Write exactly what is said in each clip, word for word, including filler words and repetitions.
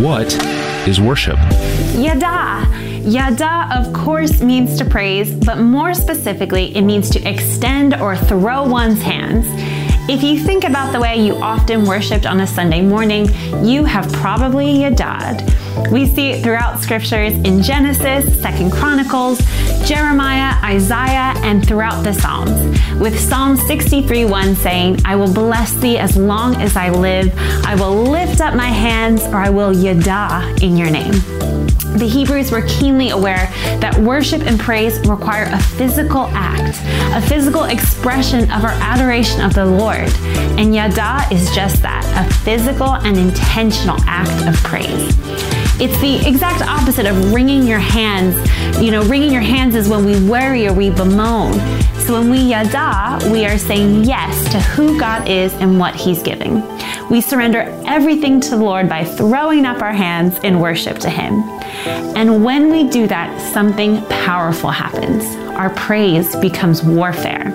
what is worship? Yada. Yada, of course, means to praise, but more specifically, it means to extend or throw one's hands. If you think about the way you often worshiped on a Sunday morning, you have probably yada'd. We see it throughout scriptures in Genesis, Second Chronicles, Jeremiah, Isaiah, and throughout the Psalms, with Psalm sixty-three one saying, I will bless thee as long as I live. I will lift up my hands, or I will yada in your name. The Hebrews were keenly aware that worship and praise require a physical act, a physical expression of our adoration of the Lord. And yada is just that, a physical and intentional act of praise. It's the exact opposite of wringing your hands. You know, wringing your hands is when we worry or we bemoan. So when we yada, we are saying yes to who God is and what He's giving. We surrender everything to the Lord by throwing up our hands in worship to Him. And when we do that, something powerful happens. Our praise becomes warfare.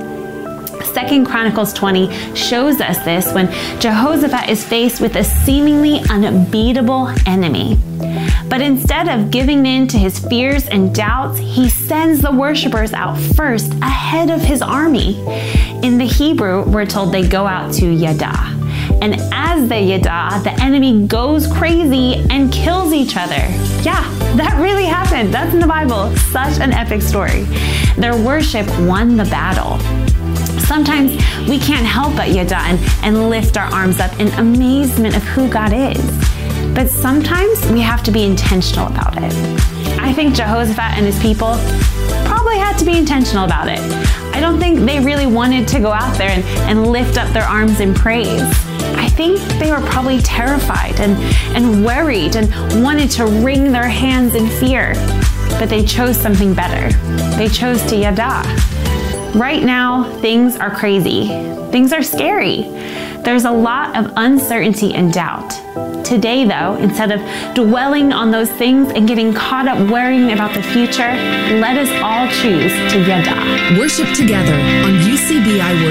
Second Chronicles twenty shows us this when Jehoshaphat is faced with a seemingly unbeatable enemy. But instead of giving in to his fears and doubts, he sends the worshipers out first ahead of his army. In the Hebrew, we're told they go out to yada. And as they yada, the enemy goes crazy and kills each other. Yeah, that really happened. That's in the Bible. Such an epic story. Their worship won the battle. Sometimes we can't help but yada and, and lift our arms up in amazement of who God is. But sometimes we have to be intentional about it. I think Jehoshaphat and his people probably had to be intentional about it. I don't think they really wanted to go out there and, and lift up their arms in praise. I think they were probably terrified and, and worried and wanted to wring their hands in fear. But they chose something better. They chose to yada. Right now, things are crazy. Things are scary. There's a lot of uncertainty and doubt. Today, though, instead of dwelling on those things and getting caught up worrying about the future, let us all choose to yada. Worship together on U C B I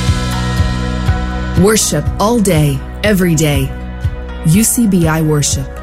Worship. Worship all day, every day. U C B I Worship.